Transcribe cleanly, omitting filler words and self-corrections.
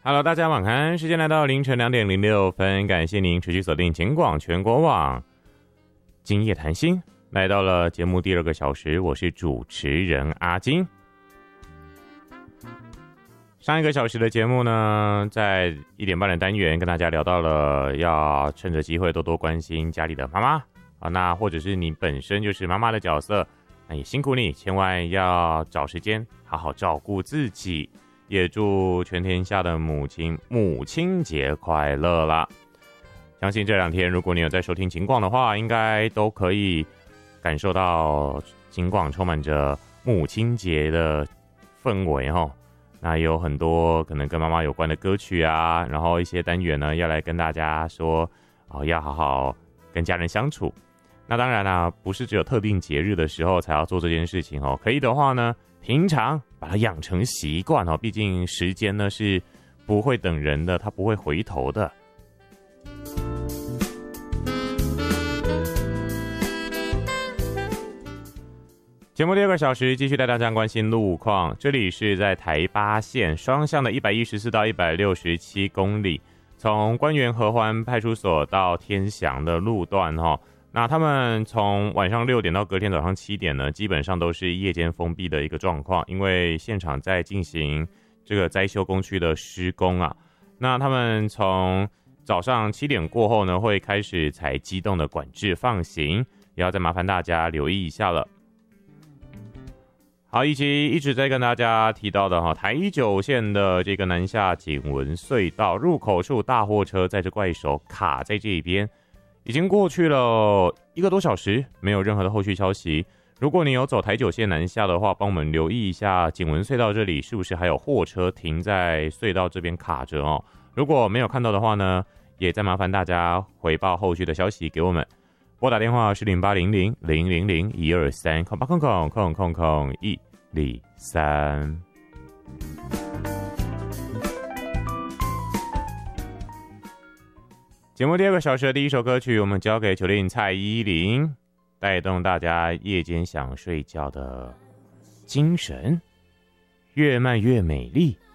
Hello， 大家晚安，时间来到凌晨2:06，感谢您持续锁定警广全国网，今夜谈心来到了节目第2个小时，我是主持人阿金。上一个小时的节目呢，在1点半的单元跟大家聊到了要趁着机会多多关心家里的妈妈啊，那或者是你本身就是妈妈的角色，那也辛苦你，千万要找时间好好照顾自己。也祝全天下的母亲节快乐啦！相信这2天如果你有在收听警广的话，应该都可以感受到警广充满着母亲节的氛围齁。那有很多可能跟妈妈有关的歌曲啊，然后一些单元呢要来跟大家说要好好跟家人相处。那当然啦，不是只有特定节日的时候才要做这件事情哦。可以的话呢，平常把它养成习惯哦。毕竟时间呢是不会等人的，它不会回头的。节目第2个小时继续带大家关心路况，这里是在台八线双向的114到167公里，从官园合欢派出所到天祥的路段哈。那他们从晚上6点到隔天早上7点呢，基本上都是夜间封闭的一个状况，因为现场在进行这个灾修工区的施工啊。那他们从早上7点过后呢，会开始采机动的管制放行，也要再麻烦大家留意一下了。好，以及一直在跟大家提到的台9线的这个南下景文隧道入口处，大货车载着怪手卡在这一边。已经过去了1个多小时，没有任何的后续消息。如果你有走台9线南下的话，帮我们留意一下景文隧道这里是不是还有货车停在隧道这边卡着哦。如果没有看到的话呢，也再麻烦大家回报后续的消息给我们。拨打电话是0800-000-123 0800-000-123。节目第2个小时的第1首歌曲，我们交给9令蔡依林，带动大家夜间想睡觉的精神。越慢越美丽，